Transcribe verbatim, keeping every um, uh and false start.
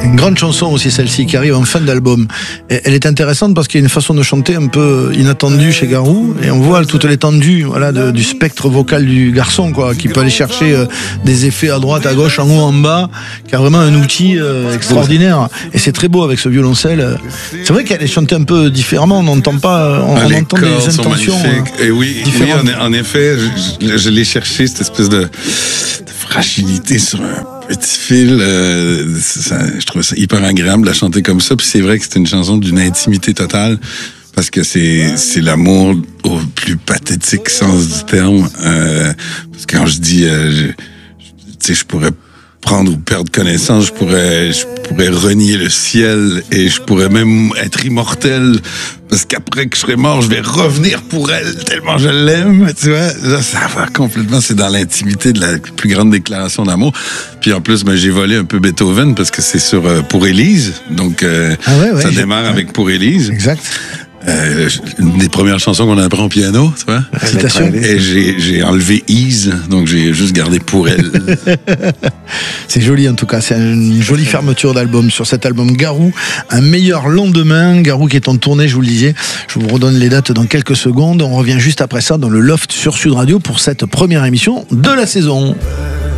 Une grande chanson aussi, celle-ci, qui arrive en fin d'album. Et elle est intéressante parce qu'il y a une façon de chanter un peu inattendue chez Garou, et on voit toute l'étendue, voilà, de, du spectre vocal du garçon, quoi, qui peut aller chercher euh, des effets à droite, à gauche, en haut, en bas, qui a vraiment un outil euh, extraordinaire. Et c'est très beau avec ce violoncelle. C'est vrai qu'elle est chantée un peu différemment, on n'entend pas, on, ah, on entend des intentions euh, et oui, oui en, en effet, je, je, je l'ai cherché, cette espèce de, de fragilité sur un petit fil, euh, ça, je trouve ça hyper agréable à chanter comme ça. Puis c'est vrai que c'est une chanson d'une intimité totale parce que c'est c'est l'amour au plus pathétique sens du terme. Euh, parce que quand je dis, euh, je, tu sais, je pourrais prendre ou perdre connaissance, je pourrais je pourrais renier le ciel et je pourrais même être immortel parce qu'après que je serai mort, je vais revenir pour elle tellement je l'aime, tu vois. Là, ça va complètement, c'est dans l'intimité de la plus grande déclaration d'amour. Puis en plus, ben, j'ai volé un peu Beethoven parce que c'est sur euh, Pour Élise, donc euh, ah ouais, ouais, ça démarre ouais. avec Pour Élise. Exact. Euh, une des premières chansons qu'on apprend au piano, tu vois. Citation. Et j'ai, j'ai enlevé Ease, donc j'ai juste gardé Pour elle. C'est joli en tout cas, c'est une jolie fermeture d'album sur cet album Garou, un meilleur lendemain. Garou qui est en tournée, je vous le disais. Je vous redonne les dates dans quelques secondes. On revient juste après ça dans le Loft sur Sud Radio pour cette première émission de la saison.